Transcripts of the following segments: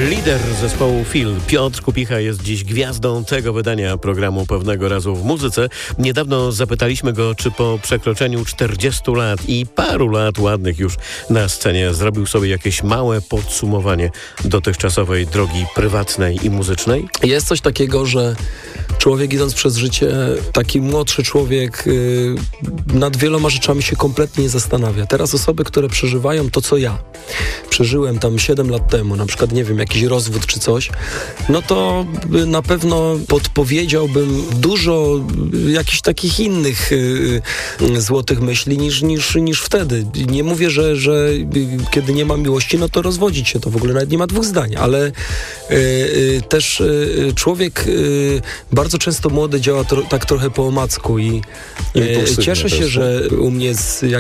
Lider zespołu Feel, Piotr Kupicha, jest dziś gwiazdą tego wydania programu Pewnego Razu w Muzyce. Niedawno zapytaliśmy go, czy po przekroczeniu 40 lat i paru lat ładnych już na scenie zrobił sobie jakieś małe podsumowanie dotychczasowej drogi prywatnej i muzycznej. Jest coś takiego, że człowiek idąc przez życie, taki młodszy człowiek nad wieloma rzeczami się kompletnie nie zastanawia. Teraz osoby, które przeżywają to, co ja przeżyłem tam 7 lat temu, na przykład, nie wiem, jakiś rozwód czy coś, no to na pewno podpowiedziałbym dużo jakichś takich innych złotych myśli niż wtedy. Nie mówię, że kiedy nie ma miłości, no to rozwodzić się, to w ogóle nawet nie ma dwóch zdań, ale też człowiek bardzo często młody działa tak trochę po omacku i cieszę się, że u mnie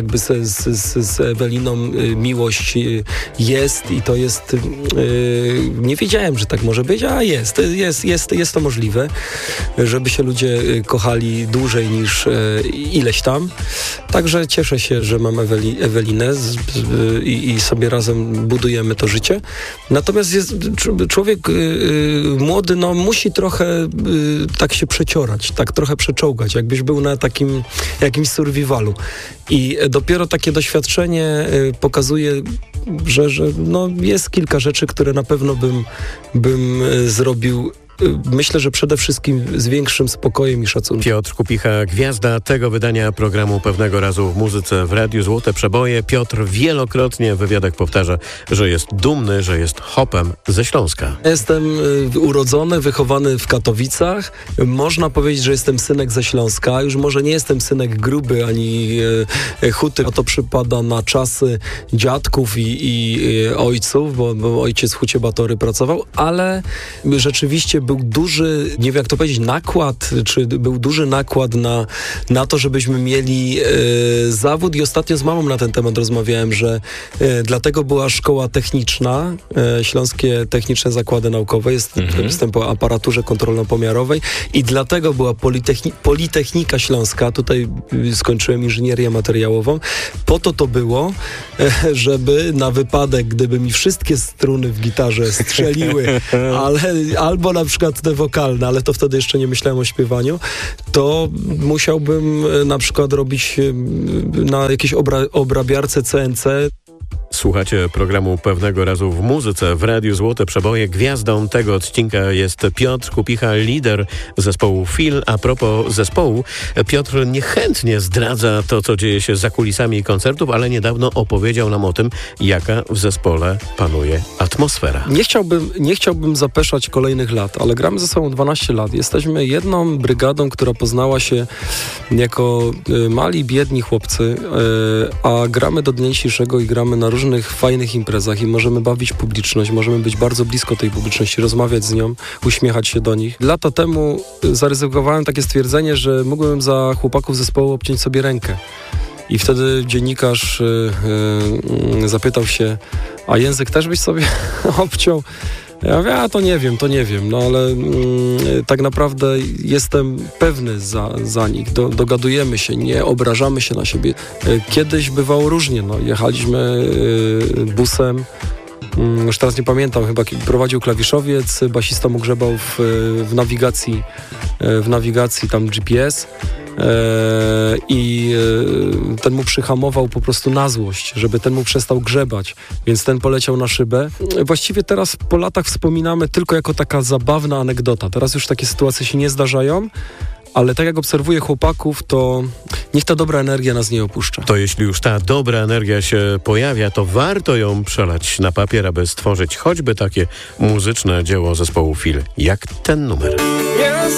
z Eweliną miłość jest i to jest, nie wiedziałem, że tak może być, a jest to możliwe, żeby się ludzie kochali dłużej niż ileś tam. Także cieszę się, że mam Ewelinę i sobie razem budujemy to życie. Natomiast człowiek młody, no musi trochę tak się przeciorać, tak trochę przeczołgać, jakbyś był na takim jakimś survivalu. I dopiero takie doświadczenie pokazuje, że no jest kilka rzeczy, które na pewno bym zrobił. Myślę, że przede wszystkim z większym spokojem i szacunkiem. Piotr Kupicha, gwiazda tego wydania programu Pewnego Razu w Muzyce w Radiu Złote Przeboje. Piotr wielokrotnie w wywiadach powtarza, że jest dumny, że jest hopem ze Śląska. Jestem urodzony, wychowany w Katowicach. Można powiedzieć, że jestem synek ze Śląska. Już może nie jestem synek gruby ani chuty, a to przypada na czasy dziadków i ojców, bo ojciec w Hucie Batory pracował, ale rzeczywiście był duży, nie wiem jak to powiedzieć, nakład, czy był duży nakład na to, żebyśmy mieli zawód i ostatnio z mamą na ten temat rozmawiałem, że dlatego była szkoła techniczna, Śląskie Techniczne Zakłady Naukowe, jestem po aparaturze kontrolno-pomiarowej i dlatego była Politechnika Śląska, tutaj skończyłem inżynierię materiałową, po to było, żeby na wypadek, gdyby mi wszystkie struny w gitarze strzeliły, albo na przykład te wokalne, ale to wtedy jeszcze nie myślałem o śpiewaniu, to musiałbym na przykład robić na jakiejś obrabiarce CNC. Słuchacie programu Pewnego Razu w Muzyce w Radiu Złote Przeboje. Gwiazdą tego odcinka jest Piotr Kupicha, lider zespołu Feel. A propos zespołu, Piotr niechętnie zdradza to, co dzieje się za kulisami koncertów, ale niedawno opowiedział nam o tym, jaka w zespole panuje atmosfera. Nie chciałbym zapeszać kolejnych lat, ale gramy ze sobą 12 lat. Jesteśmy jedną brygadą, która poznała się jako mali, biedni chłopcy, a gramy do dnia dzisiejszego i gramy na różnych fajnych imprezach i możemy bawić publiczność, możemy być bardzo blisko tej publiczności, rozmawiać z nią, uśmiechać się do nich. Lata temu zaryzykowałem takie stwierdzenie, że mógłbym za chłopaków zespołu obciąć sobie rękę. I wtedy dziennikarz zapytał się, a język też byś sobie obciął? Ja mówię, to nie wiem, no ale tak naprawdę jestem pewny za nich, dogadujemy się, nie obrażamy się na siebie. Kiedyś bywało różnie, no, jechaliśmy busem, już teraz nie pamiętam, chyba prowadził klawiszowiec, basista mu grzebał w nawigacji tam GPS. I ten mu przyhamował po prostu na złość, żeby ten mu przestał grzebać, więc ten poleciał na szybę. Właściwie teraz po latach wspominamy tylko jako taka zabawna anegdota. Teraz już takie sytuacje się nie zdarzają, ale tak jak obserwuję chłopaków, to niech ta dobra energia nas nie opuszcza. To jeśli już ta dobra energia się pojawia, to warto ją przelać na papier, aby stworzyć choćby takie muzyczne dzieło zespołu Feel, jak ten numer. Yes,